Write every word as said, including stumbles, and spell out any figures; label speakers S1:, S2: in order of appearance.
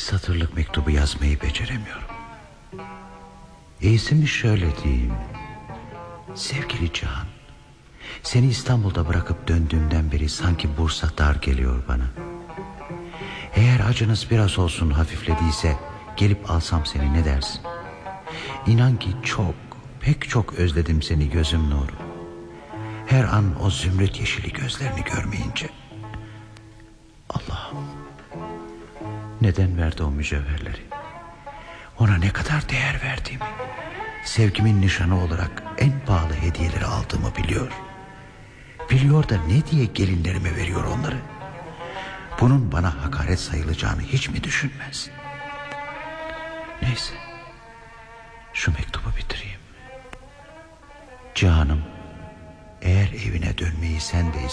S1: satırlık mektubu yazmayı beceremiyorum. İyisi mi şöyle diyeyim: sevgili Cihan, seni İstanbul'da bırakıp döndüğümden beri sanki Bursa dar geliyor bana. Eğer acınız biraz olsun hafiflediyse gelip alsam seni, ne dersin? İnan ki çok, pek çok özledim seni gözüm nuru. Her an o zümrüt yeşili gözlerini görmeyince. Allah'ım, neden verdi o mücevherleri? Ona ne kadar değer verdiğimi, sevgimin nişanı olarak en pahalı hediyeleri aldığımı biliyor. Biliyor da ne diye gelinlerime veriyor onları? Bunun bana hakaret sayılacağını hiç mi düşünmez? Neyse, şu mektubu bitireyim. Cihanım, eğer evine dönmeyi sen de